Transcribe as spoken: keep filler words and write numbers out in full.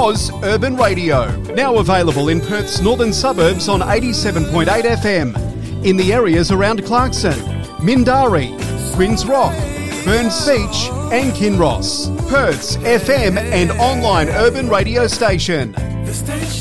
Oz Urban Radio. Now available in Perth's northern suburbs on eighty-seven point eight F M. In the areas around Clarkson, Mindari, Quinns Rock, Burns Beach and Kinross. Perth's F M and online urban radio station. The station